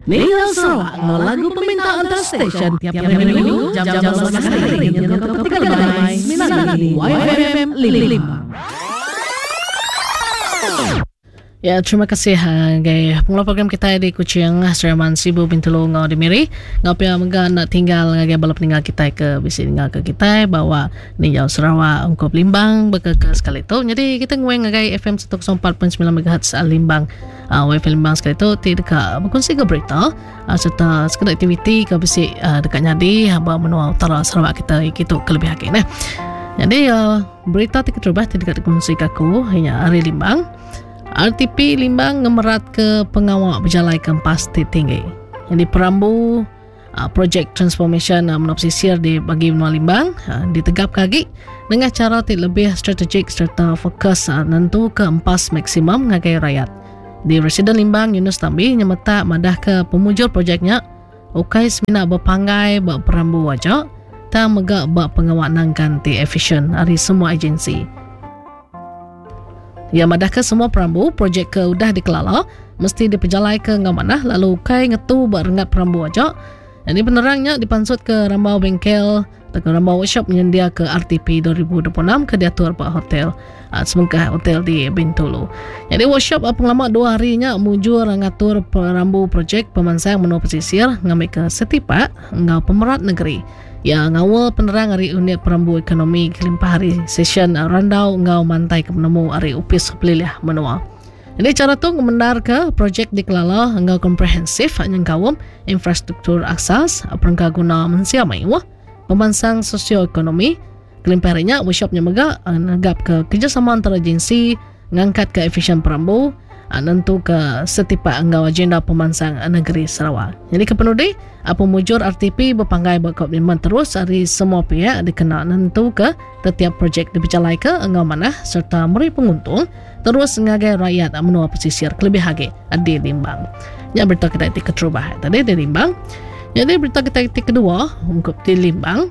Ninggal Sarawak lagu permintaan antar stesen tiap-tiap minggu jam-jam 11 hari hingga 13 Minali YFM Limbang. Ya, terima kasih gay pengalaman program kita di Kuching Seraman Sibu Bintulu ngau dimiri ngapia mengga nak tinggal ngagay balap tinggal kita ke bisi tinggal ke kita bawa Ninggal Sarawak ungkop Limbang berkeke sekali tu. Jadi kita ngueng ngagay FM 104.9 MHz Limbang WiFi Limbang sekali tu ti dekat berkongsi ke berita serta sekedar aktiviti ke bisi dekat nyadi haba menua utara Sarawak kita gitu kelebih hakik nah. Jadi berita ti keterubah ti dekat berkongsi kaku hanya hari Limbang. RTP Limbang ngemerat ke pengawal berjalai kempas tinggi. Jadi perambu projek transformation menopsisir di bagi benua Limbang ditegap kaki dengan cara lebih strategik serta fokus nentu ke empas maksimum ngagai rakyat. Di Residen Limbang Yunus Tambi nyemeta madah ke pemujur projeknya ukai semina berpanggai perambu wajak tak megak pengawal nangkan ti efisien dari semua agensi. Ya madah ke semua perambu projek ke udah dikelala mesti diperjalai ke ngamanah lalu kai ngetu barengat perambu aja. Jadi penerangnya dipansut ke rambau bengkel ke rambau workshop menyendia ke RTP 2026 ke diatur pak hotel semengkah hotel di Bintulu. Jadi workshop pengalaman 2 harinya mujur ngatur perambu projek pemansang menua pesisir ngambil ke setipak ngau pemerat negeri. Ya ngawal penerang hari unit perambu ekonomi kelimpah hari session randau ngau mantai ke menemu hari upis pelilih menua. Jadi cara tu ngemendar ke projek dikelala ngau komprehensif yang kawam infrastruktur aksas perangkat guna mensiamai wah pemansang sosioekonomi kelimpah harinya workshopnya mega negap ke kerjasama antara agensi ngangkat ke efisien perambu nentu ke setipak ngau agenda pemansang negeri Sarawak. Jadi kepenudi pemujur RTP berpanggai berkomitmen terus dari semua pihak dikena nentu ke setiap projek diperjalai ke ngau manah serta meri penguntung terus ngagai rakyat menua pesisir kelebih hage di Limbang. Ya berita kita itu keterubah tadi di Limbang. Jadi berita kita itu kedua untuk di Limbang.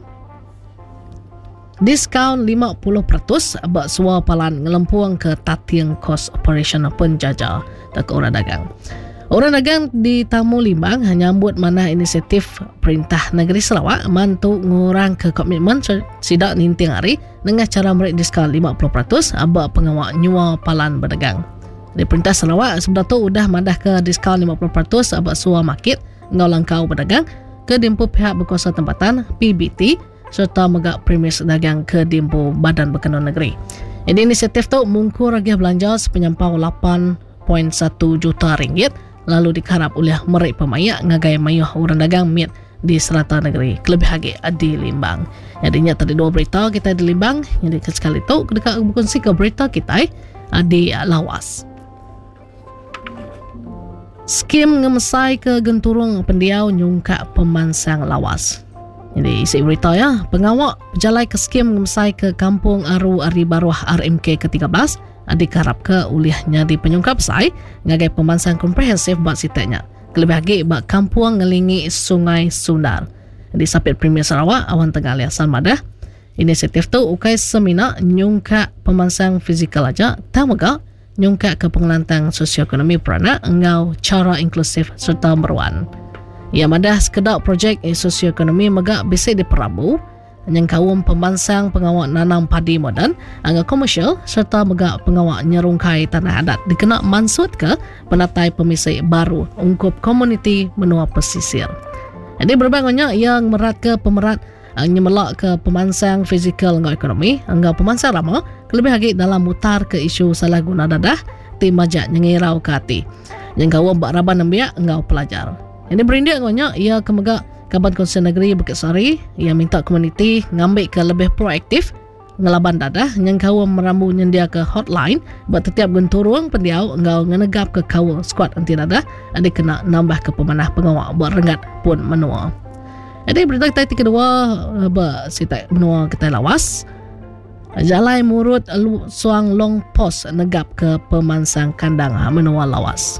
Diskaun 50% bak suar palan ngelempuang ke tatiang kos operation penjajah tak orang dagang. Orang dagang di Tamu Limbang hanya buat mana inisiatif Perintah Negeri Sarawak mantu ngurang ke komitmen sidak ninting hari dengan cara merek diskaun 50% bak pengawal nyua palan berdagang. Di Perintah Sarawak sebenarnya tu udah madah ke diskaun 50% bak suar market ngau langkau berdagang ke dimpu pihak berkuasa tempatan PBT serta megak premis dagang ke dimpu Badan Berkenaan Negeri. Ini inisiatif tu mungkur ragih belanja sepenyampau 8.1 juta ringgit lalu dikarap oleh merek pemayak ngagai mayuh orang dagang miat di serata negeri kelebih hage di Limbang. Jadinya tadi 2 berita kita di Limbang. Jadi sekali tu dekat berkongsi ke berita kita di Lawas. Skim ngemesai ke genturung pendiau nyungkak pemansang Lawas. Jadi isi berita ya, pengawak berjalai ke skim ngemesai ke Kampung Aru Ari Baruah RMK ke-13 dikarap ke ulihnya di penyungkap sai ngagai pemansang komprehensif buat siteknya. Kelebih lagi buat kampung ngelingi Sungai Sundar. Di Sapit Premier Sarawak awan tengah liasan madah. Inisiatif tu ukai semina nyungkak pemansang fizikal aja tamaga nyungkak ke pengelantang sosioekonomi peranak ngau cara inklusif serta meruan. Ya madah sekedar projek sosioekonomi megak bisa diperambu yang kawum pemansang pengawal nanam padi moden angga komersial serta megak pengawal nyerungkai tanah adat dikena mansut ke penatai pemisai baru ungkup komuniti menua pesisir. Jadi berbagainya yang merat ke pemerat nyemelak ke pemansang fizikal ngau ekonomi angga pemansang lama kelebih lagi dalam mutar ke isu salah guna dadah ti majak nyengirau ke hati yang kawum bak raban nembiak ngau pelajar. Ini berindik ngaunya ia kemegak Kaban Konsen Negeri Bukit Sari ia minta komuniti ngambil ke lebih proaktif ngelaban dadah yang kawal merambu nyendia ke hotline buat setiap genturung pendiau ngau ngenegap ke kawal skuad anti dadah ada kena nambah ke pemanah pengawal buat rengat pun menua. Jadi berita kita kedua sitai menua kita Lawas. Jalai murut suang long pos negap ke pemansang kandang menua Lawas.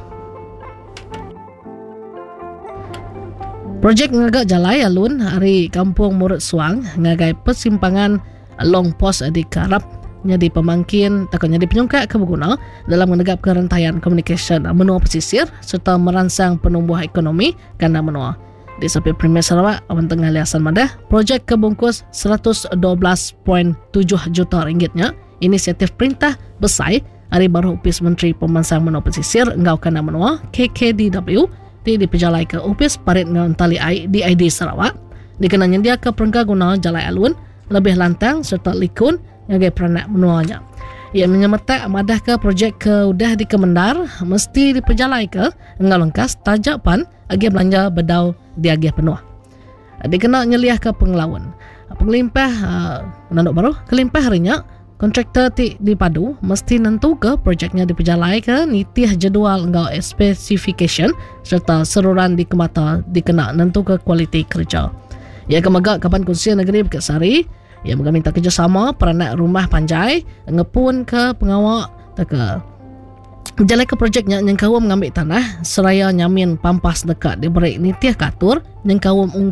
Projek ngagak jalai alun hari Kampung Murut Suang ngagai persimpangan long pos di Karap jadi pemangkin takut jadi penyungkat ke berguna dalam menegap kerentaian komunikasi menua pesisir serta merangsang penumbuhan ekonomi kandang menua. Di samping Premier Sarawak, Awan Tengah Liasan Madah, projek kebungkus 112.7 juta ringgitnya, inisiatif perintah besar Hari Baru Opis Menteri Pemansang Menua Pesisir Engau Kandang Menua KKDW diperjalai ke Opis Parit Ngantali DID Sarawak dikenanya dia ke perengga guna jalai alun lebih lantang serta likun sebagai peranak menuanya. Ia menyemertak madah ke projek ke udah di Kemendar mesti diperjalai ke engau lengkas tajapan agi belanja bedau di agi penuh. Dikena nyeliah ke pengelawan. Penglimpah menanduk baru kelimpah harinya kontraktor di padu mesti nentu ke projeknya diperjalai ke nitih jadual engau specification serta seruran di kemata dikena nentu ke kualiti kerja. Ia kemagak Kapan Konsil Negeri Bukit Sari. Ia meminta kerjasama peranak rumah panjai ngepun ke pengawak ke berjalai ke projeknya yang kawam mengambil tanah seraya nyamin pampas dekat diberi nitih katur yang kawam